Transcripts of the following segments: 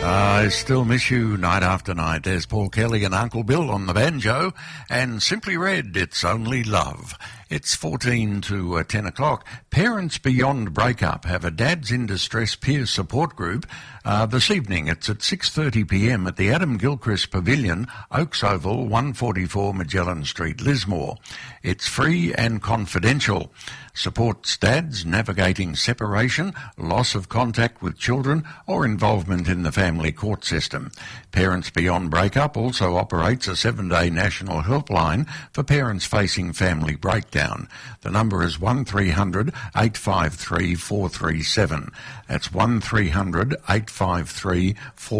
I still miss you night after night. There's Paul Kelly and Uncle Bill on the banjo, and Simply Red, It's Only Love. It's 14 to 10 o'clock. Parents Beyond Breakup have a Dads in Distress peer support group this evening. It's at 6:30pm at the Adam Gilchrist Pavilion, Oaks Oval, 144 Magellan Street, Lismore. It's free and confidential. Supports dads navigating separation, loss of contact with children, or involvement in the family court system. Parents Beyond Breakup also operates a 7-day national helpline for parents facing family breakdown. The number is 1300 853 437. That's 1300 853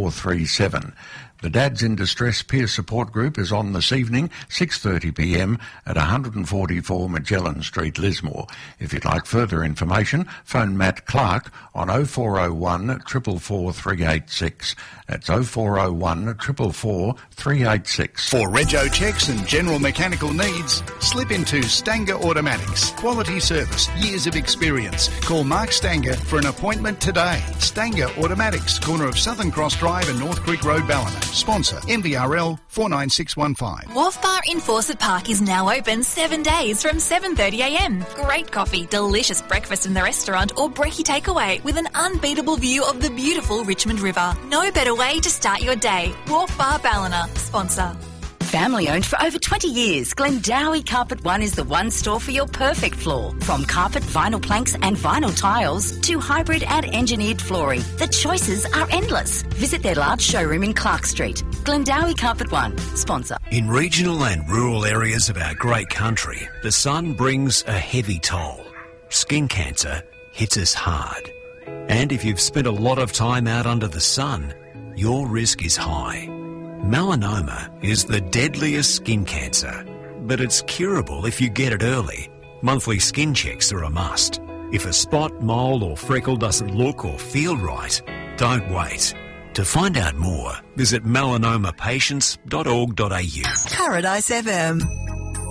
437. The Dads in Distress peer support group is on this evening, 6:30pm at 144 Magellan Street, Lismore. If you'd like further information, phone Matt Clark on 0401 444 386. That's 0401 444 386. For rego checks and general mechanical needs, slip into Stanger Automatics. Quality service, years of experience. Call Mark Stanger for an appointment today. Stanger Automatics, corner of Southern Cross Drive and North Creek Road, Ballina. Sponsor MVRL 49615. Wharf Bar in Fawcett Park is now open 7 days from 7:30am. Great coffee, delicious breakfast in the restaurant or brekkie takeaway with an unbeatable view of the beautiful Richmond River. No better way to start your day. Wharf Bar Ballina. Sponsor. Family owned for over 20 years, Glendowie Carpet One is the one store for your perfect floor. From carpet, vinyl planks and vinyl tiles to hybrid and engineered flooring, the choices are endless. Visit their large showroom in Clark Street. Glendowie Carpet One. Sponsor. In regional and rural areas of our great country, the sun brings a heavy toll. Skin cancer hits us hard. And if you've spent a lot of time out under the sun, your risk is high. Melanoma is the deadliest skin cancer, but it's curable if you get it early. Monthly skin checks are a must. If a spot, mole or freckle doesn't look or feel right, don't wait. To find out more, visit melanomapatients.org.au. Paradise FM.